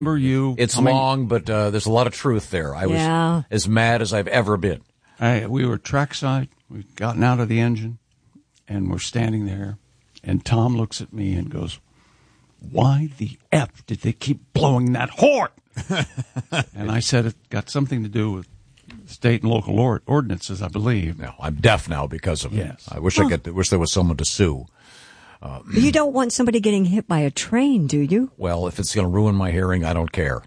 remember you. It's long, but there's a lot of truth there. I was as mad as I've ever been. We were trackside. We'd gotten out of the engine, and we're standing there. And Tom looks at me and goes, "Why the F did they keep blowing that horn?" And I said, "It got something to do with state and local ordinances, I believe." No, I'm deaf now because of it. I wish wish there was someone to sue. You don't want somebody getting hit by a train, do you? Well, if it's going to ruin my hearing, I don't care.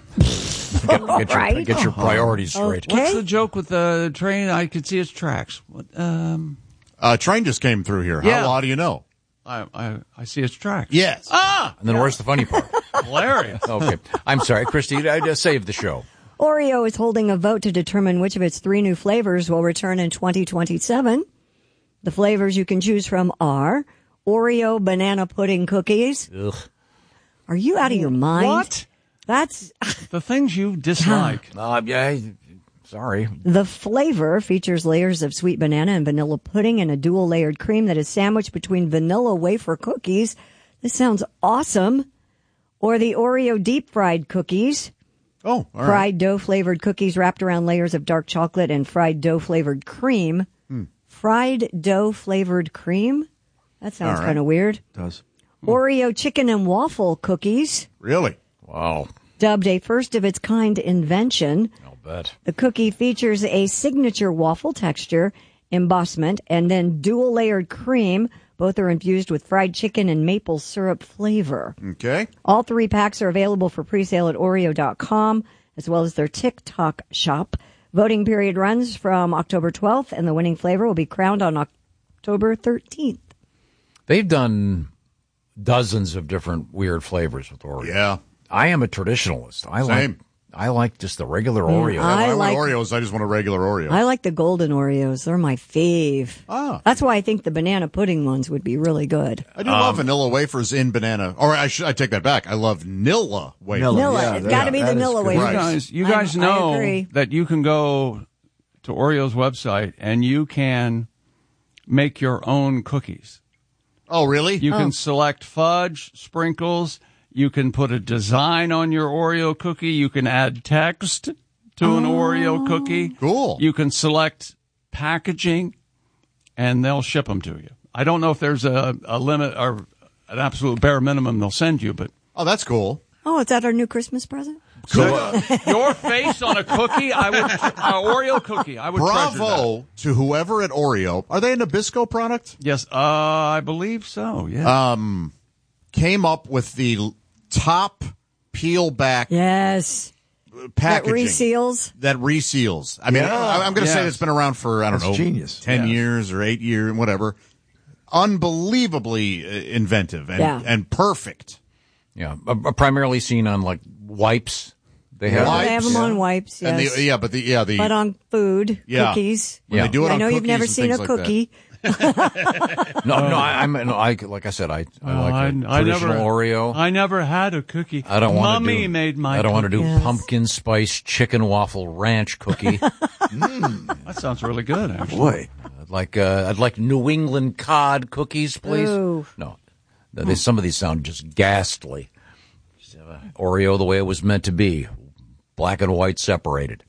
Get your priorities straight. Okay. What's the joke with the train? I could see its tracks. Train just came through here. Yeah. How do you know? I see its tracks. Yes. And then where's the funny part? Hilarious. Okay. I'm sorry, Christy. I just saved the show. Oreo is holding a vote to determine which of its 3 new flavors will return in 2027. The flavors you can choose from are Oreo banana pudding cookies. Ugh. Are you out of your mind? What? That's the things you dislike. Sorry. The flavor features layers of sweet banana and vanilla pudding and a dual-layered cream that is sandwiched between vanilla wafer cookies. This sounds awesome. Or the Oreo deep-fried cookies. Oh, all right. Fried dough-flavored cookies wrapped around layers of dark chocolate and fried dough-flavored cream. Fried dough-flavored cream? That sounds kind of weird. It does. Oreo chicken and waffle cookies. Really? Wow. Dubbed a first-of-its-kind invention. I'll bet. The cookie features a signature waffle texture, embossment, and then dual-layered cream. Both are infused with fried chicken and maple syrup flavor. Okay. All 3 packs are available for pre-sale at Oreo.com, as well as their TikTok shop. Voting period runs from October 12th, and the winning flavor will be crowned on October 13th. They've done dozens of different weird flavors with Oreo. Yeah. I am a traditionalist. Same. I like just the regular Oreo. I want Oreos. I just want a regular Oreo. I like the golden Oreos. They're my fave. Ah. That's why I think the banana pudding ones would be really good. I do love vanilla wafers in banana. Or I take that back. I love Nilla wafers. Nilla. It's got to be the Nilla wafers. You guys know I agree. that you can go to Oreo's website and you can make your own cookies. Oh, really? You can select fudge, sprinkles. You can put a design on your Oreo cookie. You can add text to an Oreo cookie. Cool. You can select packaging, and they'll ship them to you. I don't know if there's a limit or an absolute bare minimum they'll send you, but... Oh, that's cool. Oh, is that our new Christmas present? So, your face on a cookie, Oreo cookie, I would treasure Bravo to whoever at Oreo. Are they a Nabisco product? Yes, I believe so, yeah. Came up with the top peel back Yes. packaging. That reseals. I mean, I'm going to say it's been around for, I don't know, genius. 10 years or 8 years, whatever. Unbelievably inventive and perfect. Yeah, primarily seen on like wipes. They have They have them on wipes, yes. And but on food, cookies. When they do it I on know you've cookies never and seen a things like cookie. I like I said, I like a traditional Oreo. I never had a cookie. I don't want to Mommy made my I don't want to do Yes. pumpkin spice chicken waffle ranch cookie. That sounds really good, actually. Boy. I'd like New England cod cookies, please. Ooh. No, some of these sound just ghastly. Oreo the way it was meant to be, black and white separated.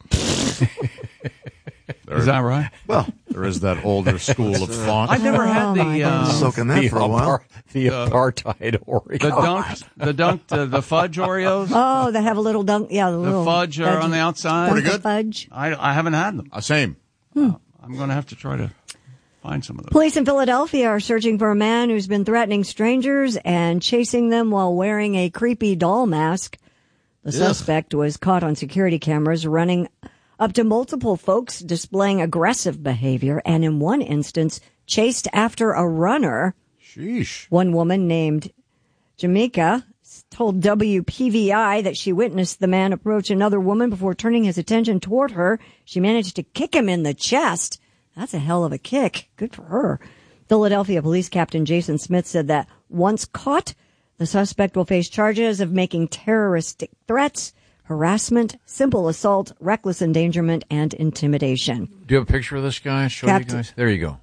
Is that right? Well, There is that older school of font. I've never had soaking that for a while. The apartheid Oreo. The fudge Oreos. Oh, they have a little dunk. Yeah, the little fudge are on the outside. Pretty good. Fudge. I haven't had them. Same. I'm going to have to try to find some of those. Police in Philadelphia are searching for a man who's been threatening strangers and chasing them while wearing a creepy doll mask. The suspect was caught on security cameras running up to multiple folks displaying aggressive behavior and in one instance chased after a runner. Sheesh. One woman named Jamaica told WPVI that she witnessed the man approach another woman before turning his attention toward her. She managed to kick him in the chest. That's a hell of a kick. Good for her. Philadelphia Police Captain Jason Smith said that once caught, the suspect will face charges of making terroristic threats, harassment, simple assault, reckless endangerment, and intimidation. Do you have a picture of this guy? Show you guys. There you go.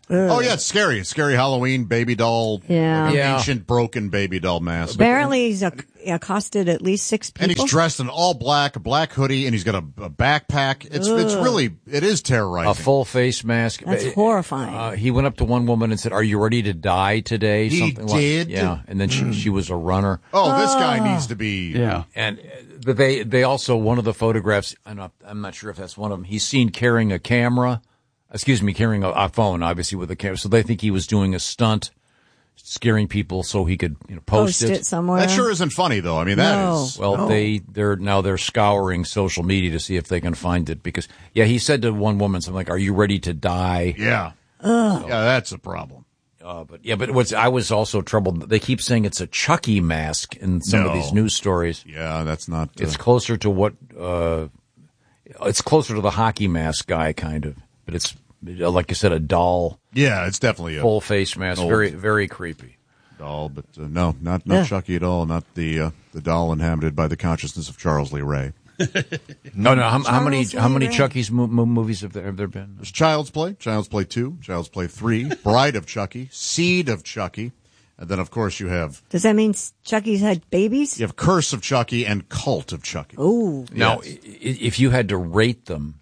Oh, yeah, it's scary. It's scary Halloween baby doll. Yeah. Like an Yeah. ancient broken baby doll mask. Apparently, he's accosted at least 6 people. And he's dressed in all black, a black hoodie, and he's got a backpack. It's really, it is terrorizing. A full face mask. That's horrifying. He went up to one woman and said, "Are you ready to die today?" He Something did? Yeah, and then she was a runner. Oh, this guy needs to be. Yeah. And but they also, one of the photographs, I'm not sure if that's one of them. He's seen carrying a camera. Carrying a phone, obviously with a camera. So they think he was doing a stunt, scaring people so he could post it somewhere. That sure isn't funny, though. I mean, that is. Well, they're scouring social media to see if they can find it because he said to one woman something like, "Are you ready to die?" Yeah. Yeah, that's a problem. But I was also troubled. They keep saying it's a Chucky mask in some of these news stories. Yeah, that's not. It's closer to what? It's closer to the hockey mask guy, kind of. But it's like you said, a doll. Yeah, it's definitely a full face mask. Very, very creepy. Doll, but no, not Chucky at all. Not the doll inhabited by the consciousness of Charles Lee Ray. No. How many Chucky's movies have there been? There's Child's Play, Child's Play 2, Child's Play 3, Bride of Chucky, Seed of Chucky, and then of course you have. Does that mean Chucky's had babies? You have Curse of Chucky and Cult of Chucky. Oh, now if you had to rate them.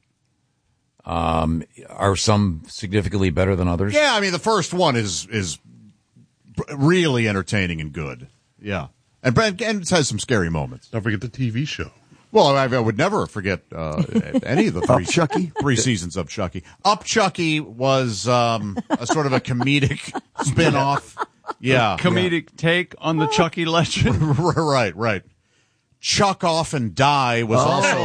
Are some significantly better than others? Yeah, I mean the first one is really entertaining and good. Yeah, and it has some scary moments. Don't forget the TV show. Well, I would never forget any of the Up Chucky? 3 seasons of Chucky. Up Chucky was a sort of a comedic spin-off. Yeah, Comedic take on the Chucky legend. right. Chuck Off and Die was also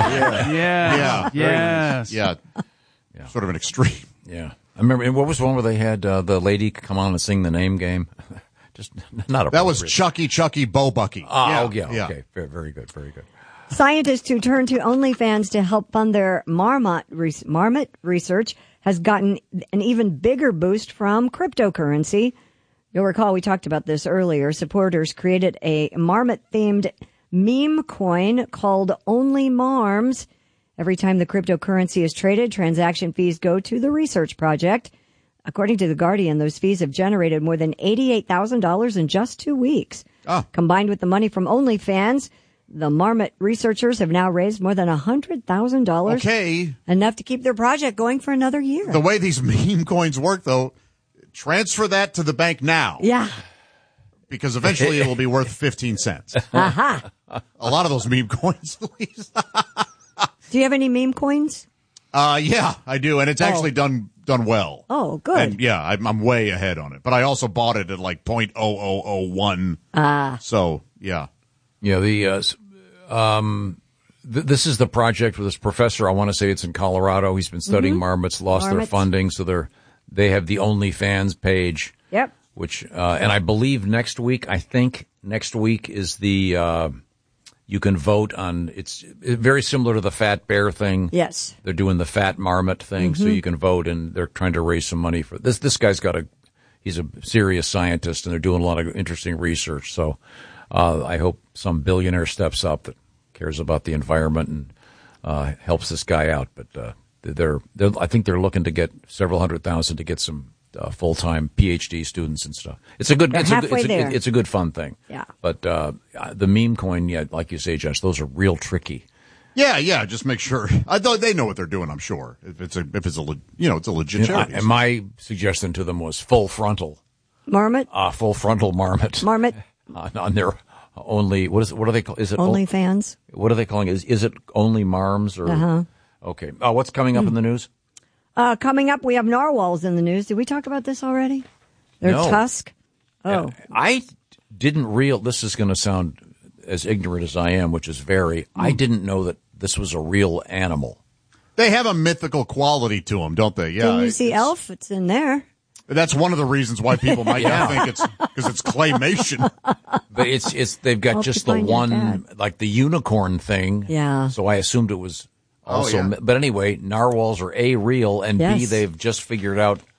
sort of an extreme. Yeah. I remember, and what was the one where they had the lady come on and sing the name game? Just not appropriate. That was Chucky Bo Bucky. Okay. Very good. Scientists who turn to OnlyFans to help fund their marmot research has gotten an even bigger boost from cryptocurrency. You'll recall we talked about this earlier. Supporters created a marmot-themed meme coin called Only Marms. Every time the cryptocurrency is traded, transaction fees go to the research project. According to The Guardian, those fees have generated more than $88,000 in just 2 weeks. Combined with the money from OnlyFans, the Marmot researchers have now raised more than $100,000. Okay. Enough to keep their project going for another year. The way these meme coins work, though, transfer that to the bank now. Yeah. Because eventually it will be worth 15 cents. Aha. A lot of those meme coins, Louise. Do you have any meme coins? Yeah, I do. And it's actually done well. Oh, good. And yeah, I'm way ahead on it. But I also bought it at like 0.0001. So, yeah. Yeah, this is the project with this professor. I want to say it's in Colorado. He's been studying marmots, lost their funding, so they have the OnlyFans page. Yep. Which and I believe next week is the you can vote on. It's very similar to the Fat Bear thing. Yes. They're doing the Fat Marmot thing, so you can vote, and they're trying to raise some money for this. This guy's he's a serious scientist, and they're doing a lot of interesting research. So I hope some billionaire steps up that cares about the environment and helps this guy out. But I think they're looking to get several $100,000 to get some full-time PhD students and stuff. It's a good fun thing. Yeah. But the meme coin, like you say, Josh, those are real tricky. Yeah. Just make sure. They know what they're doing. I'm sure. It's a legit charity. And my suggestion to them was full frontal Marmot. Full frontal marmot. Marmot. On their only what are they call? Is it OnlyFans? What are they calling it? Is it only marms or? Okay. What's coming up in the news? Coming up, we have narwhals in the news. Did we talk about this already? Their tusk. Oh, I didn't this is going to sound as ignorant as I am, which is very. I didn't know that this was a real animal. They have a mythical quality to them, don't they? Yeah. Didn't you see Elf? It's in there. That's one of the reasons why people might not think it's because it's claymation. But it's they've got just the one, like the unicorn thing. Yeah. So I assumed it was also. But anyway, narwhals are A, real, and B, they've just figured out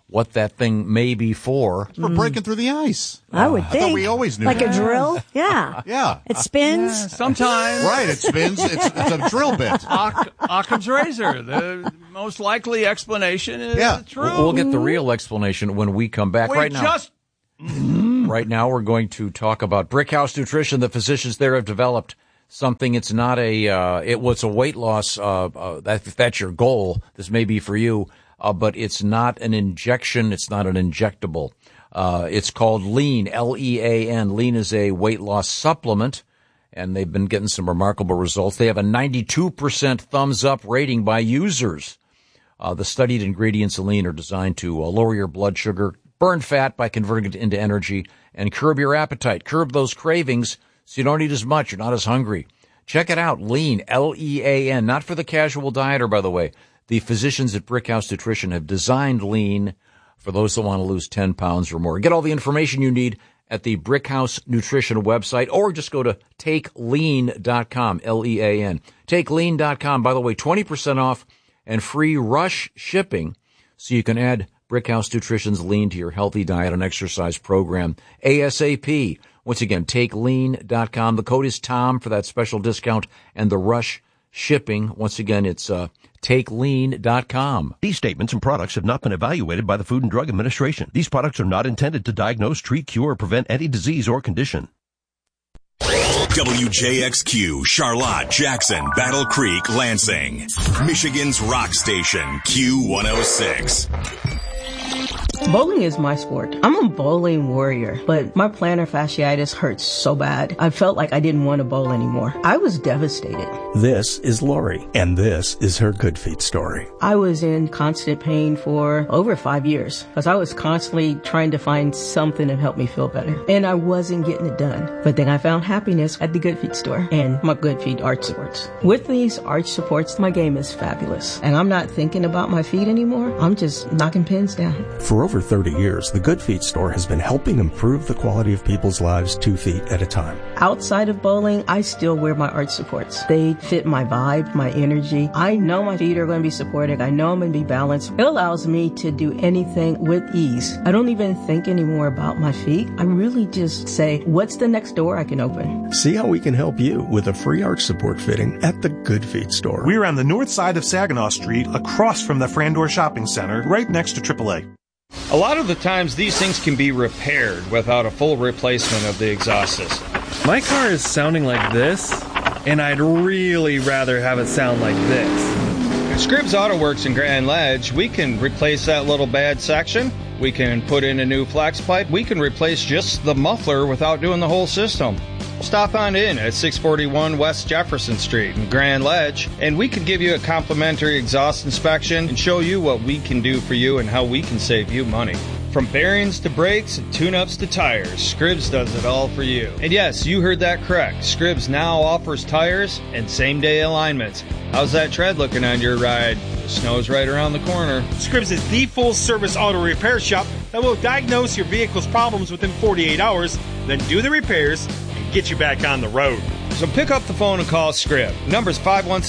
what that thing may be for. For breaking through the ice. I would think. I thought we always knew like that. a drill? Yeah. Yeah. It spins? Yeah, sometimes. Right, it spins. It's a drill bit. Occam's razor. The most likely explanation is true. We'll get the real explanation when we come back. Right now, we're going to talk about Brickhouse Nutrition. The physicians there have developed something. It's not it's a weight loss. If that's your goal, this may be for you. But it's not an injection. It's not an injectable. It's called Lean, L-E-A-N. Lean is a weight loss supplement, and they've been getting some remarkable results. They have a 92% thumbs up rating by users. The studied ingredients of Lean are designed to lower your blood sugar, burn fat by converting it into energy, and curb your appetite. Curb those cravings so you don't eat as much. You're not as hungry. Check it out. Lean, L-E-A-N. Not for the casual dieter, by the way. The physicians at Brickhouse Nutrition have designed Lean for those that want to lose 10 pounds or more. Get all the information you need at the Brickhouse Nutrition website, or just go to TakeLean.com, L-E-A-N. TakeLean.com. By the way, 20% off and free rush shipping, so you can add Brickhouse Nutrition's Lean to your healthy diet and exercise program ASAP. Once again, TakeLean.com. The code is TOM for that special discount and the rush shipping. Once again, it's TakeLean.com. These statements and products have not been evaluated by the Food and Drug Administration. These products are not intended to diagnose, treat, cure, or prevent any disease or condition. WJXQ, Charlotte, Jackson, Battle Creek, Lansing. Michigan's rock station, Q106. Bowling is my sport. I'm a bowling warrior, but my plantar fasciitis hurts so bad. I felt like I didn't want to bowl anymore. I was devastated. This is Lori, and this is her Good Feet story. I was in constant pain for over 5 years because I was constantly trying to find something to help me feel better, and I wasn't getting it done. But then I found happiness at the Good Feet store and my Good Feet arch supports. With these arch supports, my game is fabulous, and I'm not thinking about my feet anymore. I'm just knocking pins down. For over 30 years, the Good Feet store has been helping improve the quality of people's lives 2 feet at a time. Outside of bowling, I still wear my arch supports. They fit my vibe, my energy. I know my feet are going to be supported. I know I'm going to be balanced. It allows me to do anything with ease. I don't even think anymore about my feet. I really just say, what's the next door I can open? See how we can help you with a free arch support fitting at the Good Feet store. We're on the north side of Saginaw Street, across from the Frandor Shopping Center, right next to AAA. A lot of the times these things can be repaired without a full replacement of the exhaust system. My car is sounding like this, and I'd really rather have it sound like this. At Scribbs Auto Works in Grand Ledge, we can replace that little bad section. We can put in a new flex pipe. We can replace just the muffler without doing the whole system. Stop on in at 641 West Jefferson Street in Grand Ledge, and we can give you a complimentary exhaust inspection and show you what we can do for you and how we can save you money. From bearings to brakes and tune-ups to tires, Scribbs does it all for you. And yes, you heard that correct. Scribbs now offers tires and same-day alignments. How's that tread looking on your ride? The snow's right around the corner. Scribbs is the full-service auto repair shop that will diagnose your vehicle's problems within 48 hours, then do the repairs and get you back on the road. So pick up the phone and call Scribb. Number's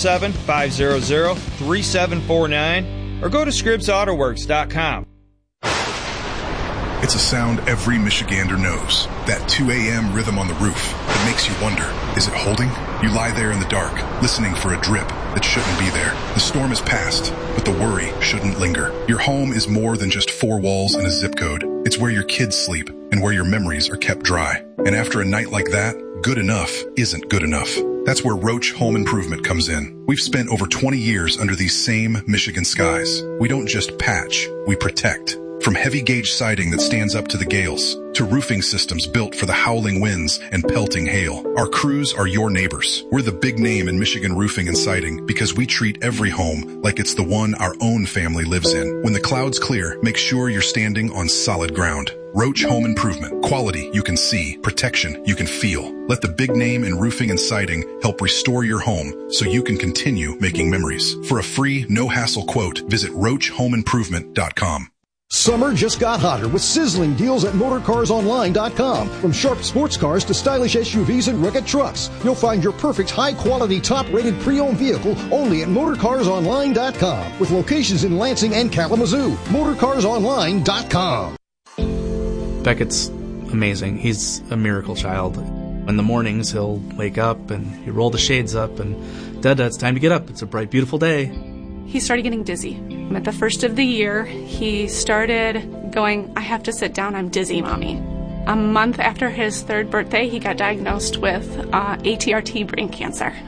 517-500-3749 or go to ScribbsAutoWorks.com. It's a sound every Michigander knows. That 2 a.m. rhythm on the roof that makes you wonder, is it holding? You lie there in the dark, listening for a drip that shouldn't be there. The storm is past, but the worry shouldn't linger. Your home is more than just 4 walls and a zip code. It's where your kids sleep and where your memories are kept dry. And after a night like that, good enough isn't good enough. That's where Roach Home Improvement comes in. We've spent over 20 years under these same Michigan skies. We don't just patch, we protect. From heavy gauge siding that stands up to the gales, to roofing systems built for the howling winds and pelting hail, our crews are your neighbors. We're the big name in Michigan roofing and siding because we treat every home like it's the one our own family lives in. When the clouds clear, make sure you're standing on solid ground. Roach Home Improvement. Quality you can see, protection you can feel. Let the big name in roofing and siding help restore your home so you can continue making memories. For a free, no-hassle quote, visit RoachHomeImprovement.com. Summer just got hotter with sizzling deals at MotorCarsOnline.com. From sharp sports cars to stylish SUVs and rugged trucks, you'll find your perfect high-quality, top-rated pre-owned vehicle only at MotorCarsOnline.com. With locations in Lansing and Kalamazoo. MotorCarsOnline.com. Beckett's amazing. He's a miracle child. In the mornings, he'll wake up and he'll roll the shades up and, Dada, it's time to get up. It's a bright, beautiful day. He started getting dizzy. At the first of the year, he started going, I have to sit down, I'm dizzy, Mommy. A month after his 3rd birthday, he got diagnosed with ATRT brain cancer.